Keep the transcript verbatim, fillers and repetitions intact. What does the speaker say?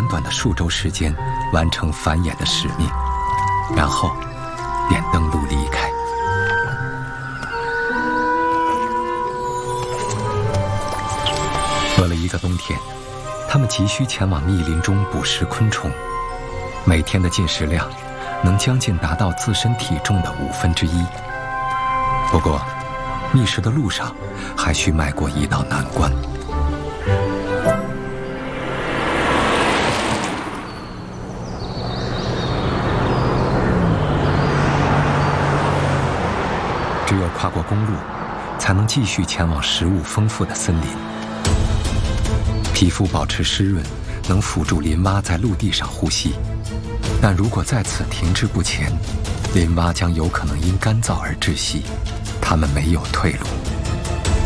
短的数周时间完成繁衍的使命，然后便登陆离开。隔了一个冬天，他们急需前往密林中捕食昆虫，每天的进食量能将近达到自身体重的五分之一。不过，觅食的路上还需迈过一道难关。只有跨过公路，才能继续前往食物丰富的森林。皮肤保持湿润，能辅助林蛙在陆地上呼吸，但如果在此停滞不前，林蛙将有可能因干燥而窒息，它们没有退路。